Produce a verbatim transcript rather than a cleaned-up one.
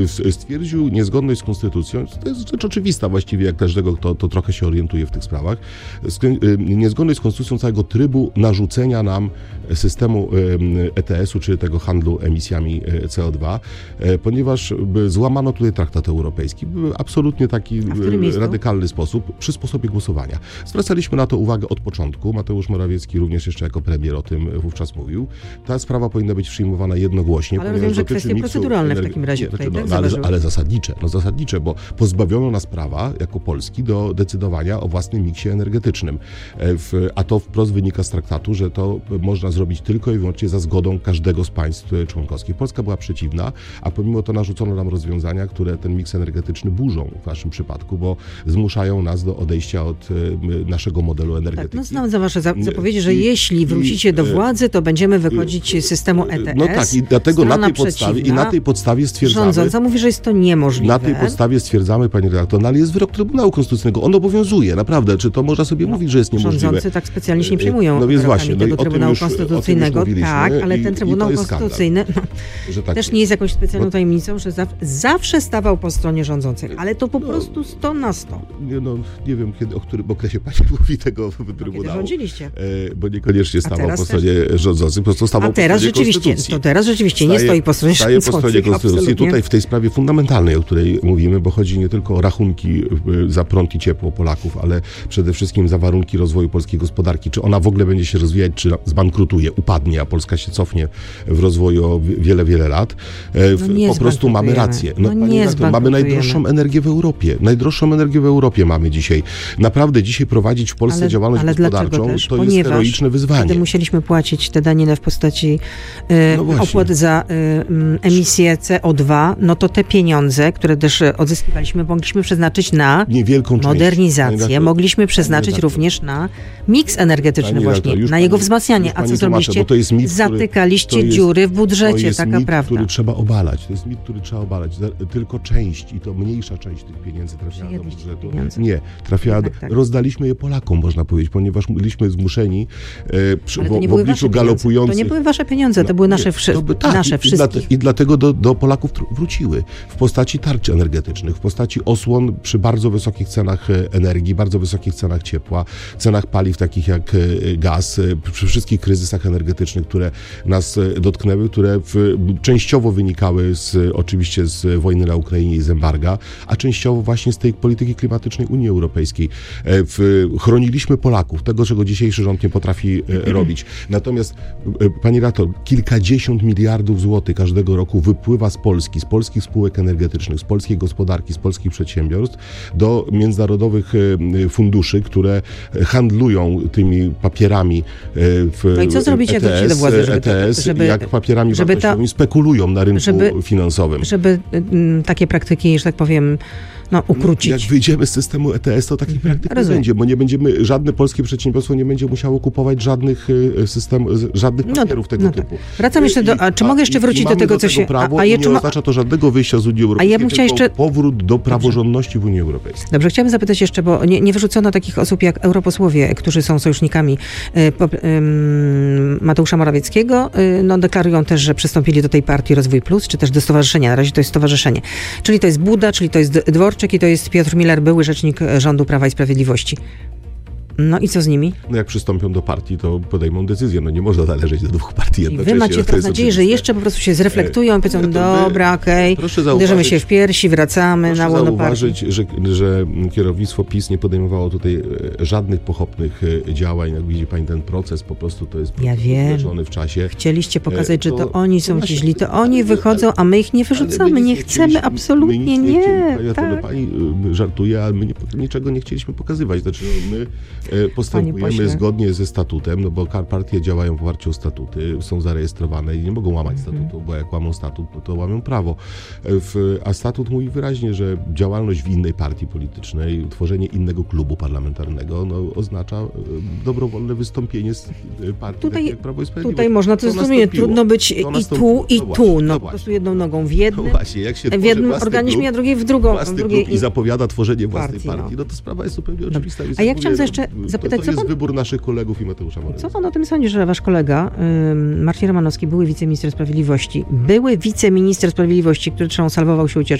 Stwierdził niezgodność z konstytucją, to jest rzecz oczywista właściwie, jak każdego, kto to trochę się orientuje w tych sprawach, niezgodność z konstytucją całego trybu narzucenia nam systemu E T S-u, czyli tego handlu emisjami C O dwa, ponieważ złamano tutaj traktat europejski. Był absolutnie taki radykalny sposób przy sposobie głosowania. Zwracaliśmy na to uwagę od początku. Mateusz Morawiecki również jeszcze jako premier o tym wówczas mówił. Ta sprawa powinna być przyjmowana jednogłośnie. Ale rozumiem, że kwestie proceduralne w takim razie. Nie, tutaj, no, tak? no, ale, ale zasadnicze, no zasadnicze, bo pozbawiono nas prawa jako Polski do decydowania o własnym miksie energetycznym. W, a to wprost wynika z traktatu, że to można zrobić tylko i wyłącznie za zgodą każdego z państw członkowskich. Polska była przeciwna, a pomimo to narzucono nam rozwiązania, które ten miks energetyczny burzą w naszym przypadku, bo zmuszają nas do odejścia od naszego modelu energetyki. Tak, no znam za wasze zapowiedzi, że I, jeśli wrócicie i, do władzy, to będziemy wychodzić z systemu E T S. No tak, i dlatego na tej podstawie, i na tej podstawie stwierdzamy... Rządząca mówi, że jest to niemożliwe. Na tej podstawie stwierdzamy, panie redaktor, no ale jest wyrok Trybunału Konstytucyjnego. On obowiązuje, naprawdę. Czy to można sobie no, mówić, że jest niemożliwe? Rządzący tak specjalnie się nie przejmują no więc właśnie, tego no Trybunału Konstytucyjnego. Tak, ale ten Trybunał Konstytucyjny no, że tak też jest. Nie jest jakąś specjalną bo... tajemnicą, że zaw- zawsze stawał po stronie rządzących, ale to po no, prostu sto na sto. Nie, no, nie wiem, kiedy, o którym okresie pani mówi tego Trybunału. No, kiedy rządziliście. E, bo niekoniecznie stawał po stronie też... rządzących, po prostu stawał A teraz po stronie rzeczywiście, Konstytucji. To teraz rzeczywiście nie staje, stoi po stronie staje rządzących. po stronie Konstytucji. Absolutnie. Tutaj w tej sprawie fundamentalnej, o której mówimy, bo chodzi nie tylko o rachunki za prąd i ciepło Polaków, ale przede wszystkim za warunki rozwoju polskiej gospodarki. Czy ona w ogóle będzie się rozwijać, czy zbankrutuje, upadnie, a Polska się cofnie w rozwoju o wiele, wiele lat. No po prostu mamy rację. No, no nie redaktor, mamy najdroższą energię w Europie. Najdroższą energię w Europie mamy dzisiaj. Naprawdę dzisiaj prowadzić w Polsce ale, działalność ale gospodarczą też? to Ponieważ jest heroiczne wyzwanie. Kiedy musieliśmy płacić te daninę w postaci y, no opłat za y, emisję C O dwa, no to te pieniądze, które też odzyskiwaliśmy, mogliśmy przeznaczyć na niewielką modernizację, redaktor, mogliśmy przeznaczyć również na miks energetyczny Panie właśnie, redaktor, na pani, jego wzmacnianie. A co zrobiliście? Mit, Zatykaliście jest, dziury w budżecie, to jest taka mit, prawda. który trzeba obalać. To jest mit, który trzeba obalać. Tylko część i to mniejsza część tych pieniędzy trafiała do budżetu. Pieniądze. Nie, trafiała do, tak. rozdaliśmy je Polakom, można powiedzieć, ponieważ byliśmy zmuszeni e, przy, w, w obliczu galopujących... To nie były wasze pieniądze, to były nasze, nie, wszy... to by, tak, nasze i, wszystkie. I, dla, I dlatego do, do Polaków wróciły w postaci tarcz energetycznych, w postaci osłon przy bardzo wysokich cenach energii, bardzo wysokich cenach ciepła, cenach paliw takich jak gaz, przy wszystkich kryzysach energetycznych, które nas dotknęły, które w, częściowo wynikały z, oczywiście z wojny na Ukrainie i z embarga, a częściowo właśnie z tej polityki klimatycznej Unii Europejskiej. W, chroniliśmy Polaków, tego, czego dzisiejszy rząd nie potrafi robić. Natomiast, pani redaktor, kilkadziesiąt miliardów złotych każdego roku wypływa z Polski, z polskich spółek energetycznych, z polskiej gospodarki, z polskich przedsiębiorstw do międzynarodowych funduszy, które handlują tymi papierami w no i co zrobicie, E T S, jak dojdziecie do władzy, żeby, E T S, żeby jak papierami żeby wartościowymi ta, spekulują na rynku żeby, finansowym. Żeby m, takie praktyki, że tak powiem, no, ukrócić. Jak wyjdziemy z systemu E T S, to takich mhm. praktyk nie będzie, bo nie będziemy, żadne polskie przedsiębiorstwo nie będzie musiało kupować żadnych system, żadnych papierów no, tego no typu. Tak. Wracam jeszcze do, a czy I, mogę jeszcze wrócić do tego, do co tego się... Prawo, a, a i je, nie ma... oznacza to żadnego wyjścia z Unii Europejskiej, a ja bym chciała jeszcze... powrót do praworządności w Unii Europejskiej. Dobrze, chciałabym zapytać jeszcze, bo nie, nie wyrzucono takich osób jak europosłowie, którzy są sojusznikami y, po, y, Mateusza Morawieckiego, y, no deklarują też, że przystąpili do tej partii Rozwój Plus, czy też do stowarzyszenia, na razie to jest stowarzyszenie. Czyli to jest Buda, czyli to jest Dworczyk i to jest Piotr Miller, były rzecznik rządu Prawa i Sprawiedliwości. No i co z nimi? No jak przystąpią do partii, to podejmą decyzję. No nie można należeć do dwóch partii jednocześnie. Wy macie teraz nadzieję, że jeszcze po prostu się zreflektują i powiedzą, dobra, okej, okay, uderzymy się w piersi, wracamy proszę na łono zauważyć, że, że kierownictwo PiS nie podejmowało tutaj żadnych pochopnych działań. Jak widzi pani, ten proces po prostu to jest ja wiem. w czasie. Chcieliście pokazać, to, że to oni są ci źli, to oni wychodzą, a my ich nie wyrzucamy, my nie chcemy, absolutnie nie. nie. Pani, tak. pani żartuje, ale my nie, niczego nie chcieliśmy pokazywać. Znaczy, no, my postępujemy zgodnie ze statutem, no bo partie działają w oparciu o statuty, są zarejestrowane i nie mogą łamać mm. statutu, bo jak łamią statut, no to łamią prawo. W, a statut mówi wyraźnie, że działalność w innej partii politycznej, tworzenie innego klubu parlamentarnego, no, oznacza dobrowolne wystąpienie z partii tutaj, jak Prawo i Sprawiedliwość. Tutaj można to zrozumieć, trudno być i tu, i no tu, no, no po prostu jedną nogą w jednym, no właśnie, jak się w jednym organizmie, a drugiej w drugą. W drugiej i zapowiada tworzenie własnej partii, partii no. no to sprawa jest zupełnie oczywista. A ja chciałam jeszcze zapytać, to, to co jest pan, wybór naszych kolegów i Mateusza Morawieckiego. co pan o tym sądzi, że wasz kolega Marcin Romanowski, były wiceminister sprawiedliwości, były wiceminister sprawiedliwości, który trzeba salwował się ucieczką,